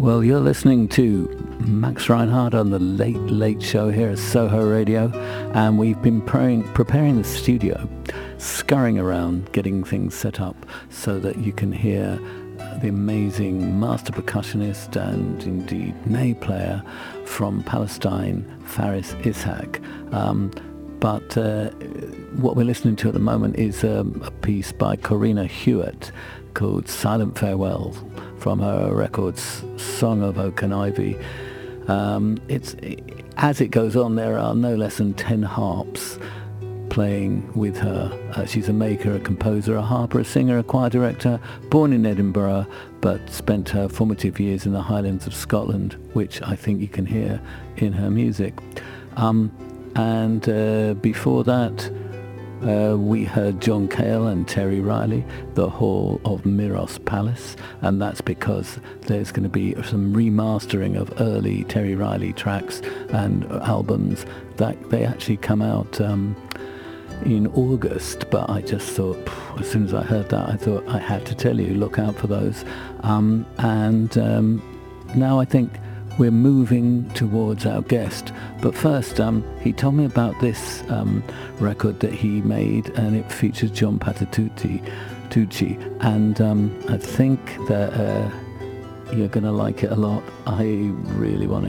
Well, you're listening to Max Reinhardt on the Late Late Show here at Soho Radio, and we've been preparing the studio, scurrying around, getting things set up so that you can hear the amazing master percussionist and indeed ney player from Palestine, Faris Ishaq. But what we're listening to at the moment is a piece by Corina Hewitt called Silent Farewell from her records Song of Oak and Ivy. As it goes on, there are no less than 10 harps playing with her. She's a maker, a composer, a harper, a singer, a choir director, born in Edinburgh, but spent her formative years in the Highlands of Scotland, which I think you can hear in her music. And before that, we heard John Cale and Terry Riley, The Hall of Miros Palace, and that's because there's going to be some remastering of early Terry Riley tracks and albums that they actually come out in August, but I just thought, as soon as I heard that, I thought I had to tell you, look out for those. Now I think we're moving towards our guest, but first he told me about this record that he made, and it features John Patitucci, and I think that you're going to like it a lot. I really want to